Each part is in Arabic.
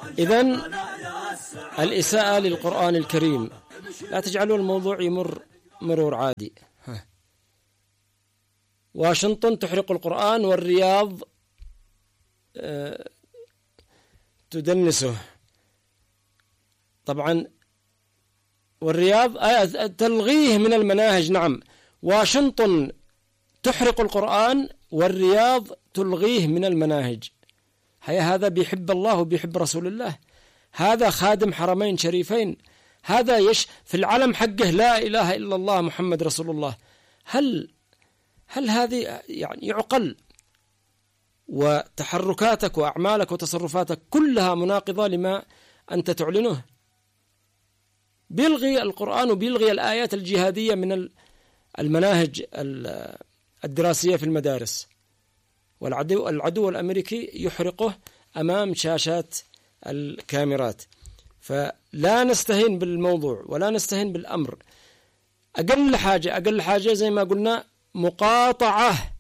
إذن الإساءة للقرآن الكريم، لا تجعلوا الموضوع يمر مرور عادي. واشنطن تحرق القرآن، والرياض تدنسه. طبعا والرياض تلغيه من المناهج. نعم، واشنطن تحرق القرآن والرياض تلغيه من المناهج. هذا بيحب الله وبيحب رسول الله، هذا خادم حرمين شريفين، هذا في العلم حقه لا إله إلا الله محمد رسول الله. هل هذه يعني يعقل؟ وتحركاتك وأعمالك وتصرفاتك كلها مناقضة لما أنت تعلنه. بيلغي القرآن وبيلغي الآيات الجهادية من المناهج الدراسية في المدارس، والعدو الأمريكي يحرقه أمام شاشات الكاميرات. فلا نستهين بالموضوع ولا نستهين بالأمر. أقل حاجة زي ما قلنا مقاطعة،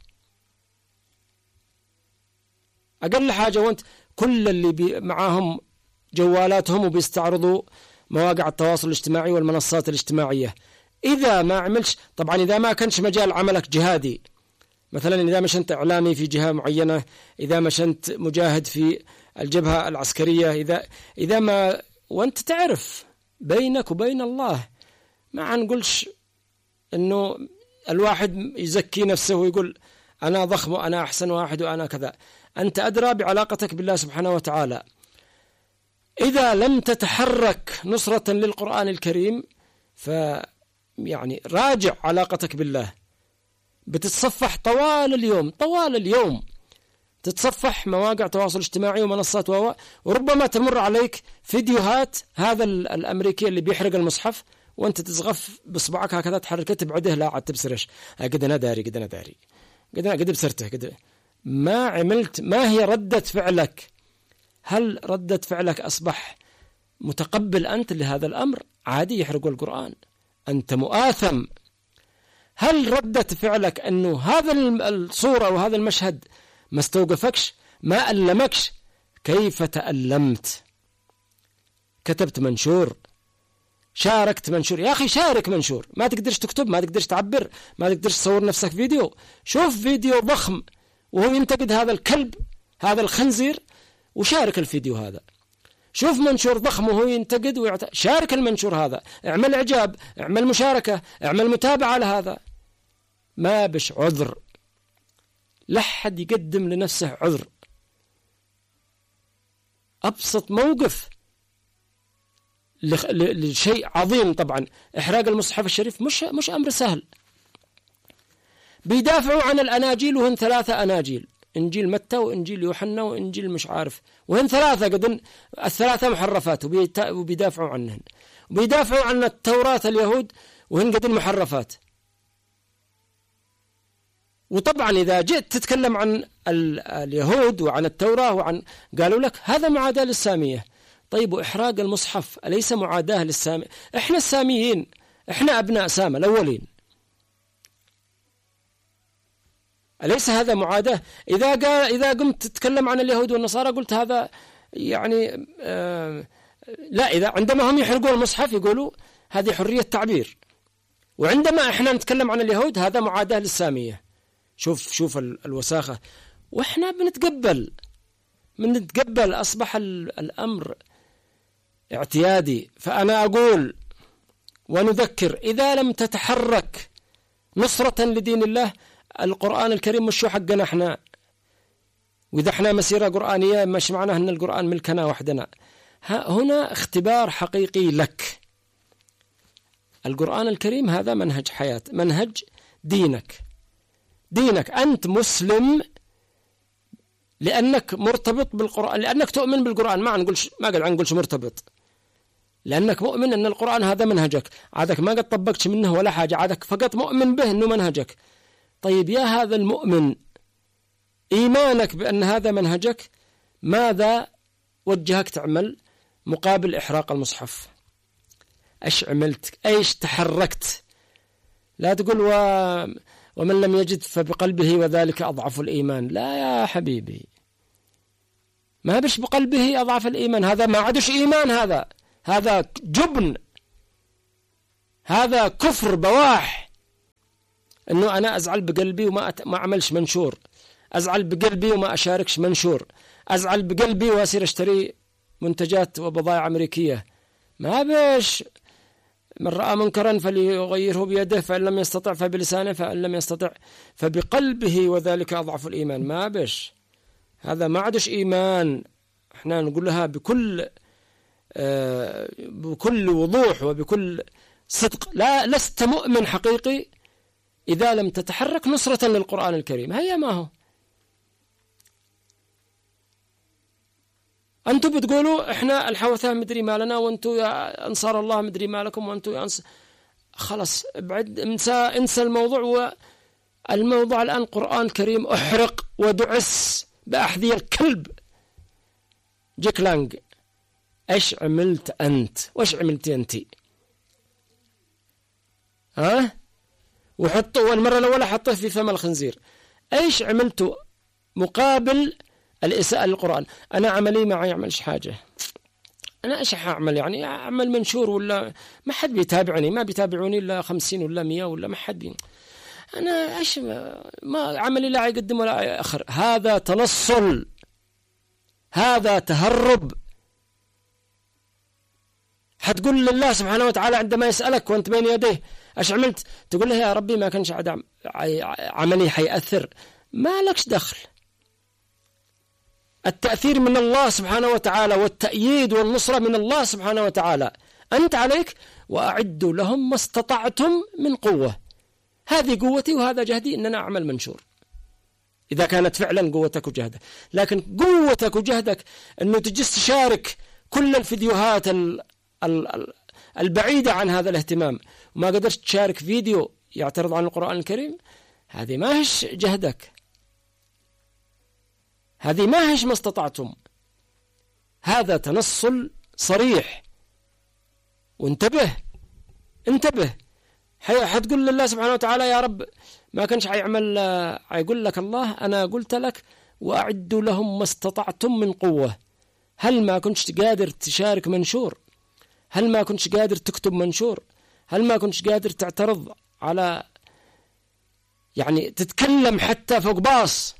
أقل حاجة. وانت كل اللي معاهم جوالاتهم وبيستعرضوا مواقع التواصل الاجتماعي والمنصات الاجتماعية، إذا ما عملش، طبعا إذا ما كانش مجال عملك جهادي، مثلا إذا مش أنت إعلامي في جهة معينة، إذا مش أنت مجاهد في الجبهة العسكرية، إذا ما، وأنت تعرف بينك وبين الله، ما نقولش إنه الواحد يزكي نفسه ويقول أنا ضخم وأنا أحسن واحد وأنا كذا. أنت أدرى بعلاقتك بالله سبحانه وتعالى. إذا لم تتحرك نصرة للقرآن الكريم يعني راجع علاقتك بالله. بتتصفح طوال اليوم تتصفح مواقع تواصل اجتماعي ومنصات وربما تمر عليك فيديوهات هذا الأمريكي اللي بيحرق المصحف، وانت تزغف بصبعك هكذا تحركه تبعده، لا عاد تبصرش قد انا داري قد بسرته قد ما عملت. ما هي ردة فعلك؟ هل ردة فعلك أصبح متقبل أنت لهذا الأمر؟ عادي يحرقوا القرآن، أنت مؤاثم. هل ردة فعلك أنه هذا الصورة وهذا المشهد ما استوقفكش، ما ألمكش؟ كيف تألمت؟ كتبت منشور، شاركت منشور، يا أخي شارك منشور. ما تقدرش تكتب، ما تقدرش تعبر، ما تقدرش تصور نفسك فيديو، شوف فيديو ضخم وهو ينتقد هذا الكلب هذا الخنزير وشارك الفيديو هذا. شوف منشور ضخم وهو ينتقد شارك المنشور هذا، اعمل إعجاب، اعمل مشاركة، اعمل متابعة لهذا. ما بش عذر، لا حد يقدم لنفسه عذر. أبسط موقف لشيء عظيم. طبعا إحراق المصحف الشريف مش أمر سهل. بيدافعوا عن الأناجيل وهن 3 أناجيل، إنجيل متى وإنجيل يوحنا وإنجيل مش عارف، وهن 3 قدن ال3 محرفات وبيدافعوا عنهن. وبيدافعوا عن التوراة اليهود وهن قدن محرفات. وطبعا إذا جئت تتكلم عن اليهود وعن التوراة قالوا لك هذا معاداة للسامية. طيب وإحراق المصحف أليس معاداة للسامية؟ إحنا الساميين، إحنا أبناء سامة الأولين، أليس هذا معاداة؟ إذا قمت تتكلم عن اليهود والنصارى قلت هذا يعني لا. إذا عندما هم يحرقون المصحف يقولوا هذه حرية تعبير، وعندما إحنا نتكلم عن اليهود هذا معاداة للسامية. شوف الوساخة. وإحنا بنتقبل. أصبح الأمر اعتيادي. فأنا أقول ونذكر، إذا لم تتحرك نصرة لدين الله، القرآن الكريم مش حقنا احنا. وإذا احنا مسيرة قرآنية مش معناه أن القرآن ملكنا وحدنا. هنا اختبار حقيقي لك. القرآن الكريم هذا منهج حياة، منهج دينك. أنت مسلم لأنك مرتبط بالقرآن، لأنك تؤمن بالقرآن. ما نقولش مرتبط، لأنك مؤمن أن القرآن هذا منهجك. عادك ما قد طبقتش منه ولا حاجة، عادك فقط مؤمن به أنه منهجك. طيب يا هذا المؤمن، إيمانك بأن هذا منهجك ماذا وجهك تعمل مقابل إحراق المصحف؟ أيش عملت؟ أيش تحركت؟ لا تقول ومن لم يجد فبقلبه وذلك أضعف الإيمان. لا يا حبيبي، ما بش بقلبه أضعف الإيمان، هذا ما عدش إيمان، هذا جبن، هذا كفر بواح. أنه أنا أزعل بقلبي وما أعملش منشور، أزعل بقلبي وما أشاركش منشور، أزعل بقلبي وأصير أشتري منتجات وبضائع أمريكية. ما بش من رأى منكرا فليغيره بيده، فإن لم يستطع فبلسانه، فإن لم يستطع فبقلبه، وذلك أضعف الإيمان. ما بش، هذا ما عدش إيمان. احنا نقولها بكل وضوح وبكل صدق. لا، لست مؤمن حقيقي إذا لم تتحرك نصرة للقرآن الكريم. هيا ما هو أنتم بتقولوا إحنا الحوثاء مدري ما لنا، وأنتم يا أنصار الله مدري ما لكم، وأنتم يا خلاص ابعد، انسى الموضوع. والموضوع الآن قرآن كريم أحرق ودعس بأحذية الكلب. جيك لانج، إيش عملت أنت؟ وإيش عملت أنت؟ وحطوا المرة الأولى حطه في فم الخنزير. إيش عملتوا مقابل الإساءة للقرآن؟ أنا عملي ما يعملش حاجة، أنا إيش أعمل يعني؟ أعمل منشور ولا ما حد بيتابعني؟ ما بيتابعوني إلا 50 ولا 100 ولا ما حد أنا إيش ما عملي لا يقدم ولا يأخر. هذا تنصل، هذا تهرب. حتقول لله سبحانه وتعالى عندما يسألك وأنت بين يديه إيش عملت؟ تقول له يا ربي ما كانش عملي حيأثر. ما لكش دخل. التأثير من الله سبحانه وتعالى، والتأييد والنصرة من الله سبحانه وتعالى. أنت عليك وأعدوا لهم ما استطعتم من قوة. هذه قوتي وهذا جهدي أن أنا أعمل منشور، إذا كانت فعلا قوتك وجهدك. لكن قوتك وجهدك أنه تجلس تشارك كل الفيديوهات البعيدة عن هذا الاهتمام، وما قدرت تشارك فيديو يعترض عن القرآن الكريم، هذه ما هيش جهدك، هذه ما هيش ما استطعتم. هذا تنصل صريح. وانتبه، انتبه. حتقول لله سبحانه وتعالى يا رب ما كانش حيعمل، حيقول لك الله أنا قلت لك وأعدوا لهم ما استطعتم من قوة. هل ما كنتش قادر تشارك منشور؟ هل ما كنتش قادر تكتب منشور؟ هل ما كنتش قادر تعترض على يعني تتكلم حتى فوق باص؟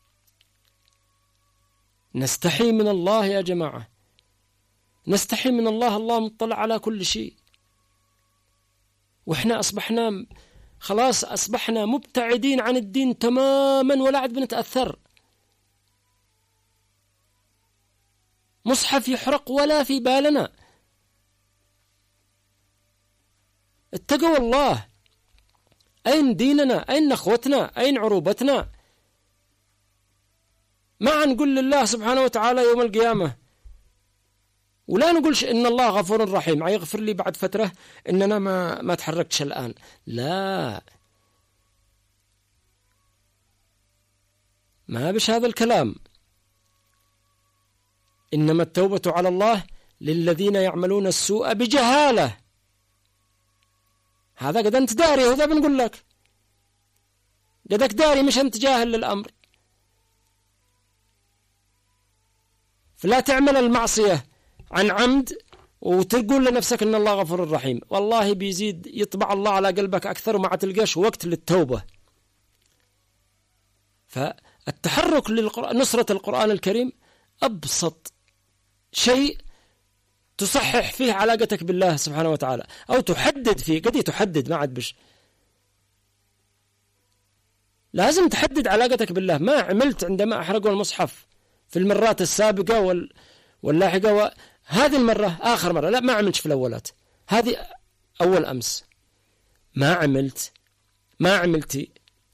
نستحي من الله يا جماعة، نستحي من الله. الله مطلع على كل شيء، وإحنا أصبحنا خلاص أصبحنا مبتعدين عن الدين تماما ولا عاد بنتأثر. مصحف يحرق ولا في بالنا. اتقوا الله. أين ديننا؟ أين نخوتنا؟ أين عروبتنا؟ ما نقول لله سبحانه وتعالى يوم القيامة، ولا نقولش إن الله غفور رحيم يغفر لي بعد فترة إن أنا ما تحركتش الآن. لا، ما بش هذا الكلام. إنما التوبة على الله للذين يعملون السوء بجهالة. هذا قد أنت داري، وهذا بنقول لك قدك داري، مش أنت جاهل للأمر. فلا تعمل المعصية عن عمد وتقول لنفسك إن الله غفور رحيم. والله بيزيد يطبع الله على قلبك أكثر وما تلقاش وقت للتوبة. فالتحرك لنصرة القرآن الكريم أبسط شيء تصحح فيه علاقتك بالله سبحانه وتعالى، أو تحدد فيه. قد تحدد ما عاد بش، لازم تحدد علاقتك بالله. ما عملت عندما أحرقوا المصحف في المرات السابقة واللاحقة، هذه المرة آخر مرة، لا ما عملتش في الأولات، هذه أول أمس ما عملت، ما عملتي.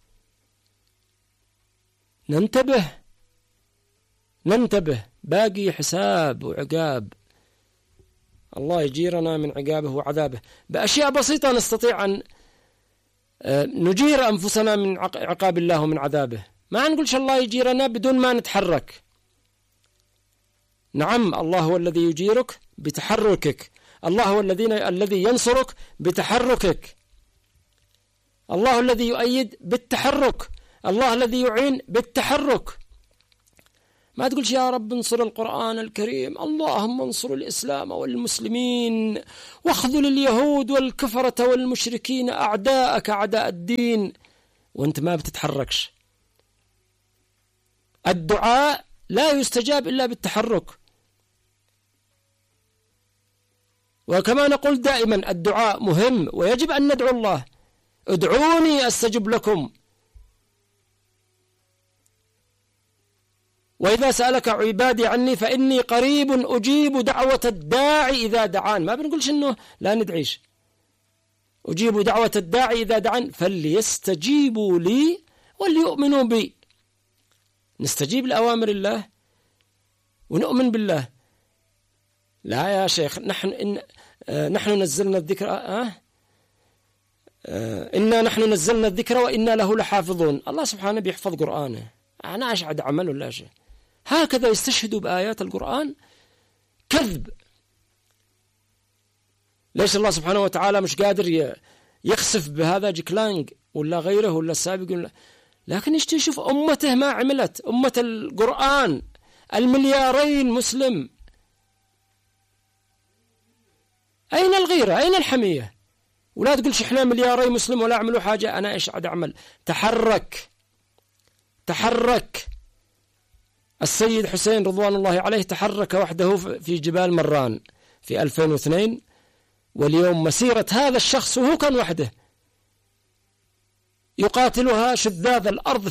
ننتبه، باقي حساب وعقاب. الله يجيرنا من عقابه وعذابه. بأشياء بسيطة نستطيع أن نجير أنفسنا من عقاب الله ومن عذابه. ما نقولش الله يجيرنا بدون ما نتحرك. نعم، الله هو الذي يجيرك بتحركك، الله هو الذي ينصرك بتحركك، الله الذي يؤيد بالتحرك، الله الذي يعين بالتحرك. ما تقولش يا رب انصر القرآن الكريم، اللهم انصر الإسلام والمسلمين واخذل اليهود والكفرة والمشركين أعداءك أعداء الدين، وانت ما بتتحركش. الدعاء لا يستجاب إلا بالتحرك. وكما نقول دائما الدعاء مهم ويجب أن ندعو الله، ادعوني أستجب لكم. وإذا سألك عبادي عني فإني قريب أجيب دعوة الداعي إذا دعان. ما بنقولش إنه لا ندعيش، أجيب دعوة الداعي إذا دعان فليستجيبوا لي وليؤمنوا بي. نستجيب لأوامر الله ونؤمن بالله. لا يا شيخ نحن نزلنا الذكر إنا نحن نزلنا الذكر وإنا له لحافظون. الله سبحانه بيحفظ قرآنه، أنا أشعد عمل ولا شيء. هكذا يستشهدوا بآيات القرآن كذب. ليش الله سبحانه وتعالى مش قادر يخسف بهذا جيكلانج ولا غيره ولا السابق ولا، لكن يشوف أمته ما عملت. أمة القرآن 2,000,000,000 مسلم، أين الغيرة؟ أين الحمية؟ ولا تقولش إحنا 2,000,000,000 مسلم ولا عملوا حاجة. أنا إيش عاد أعمل؟ تحرك. السيد حسين رضوان الله عليه تحرك وحده في جبال مران في 2002، واليوم مسيرة هذا الشخص وهو كان وحده يقاتلها شذاذ الأرض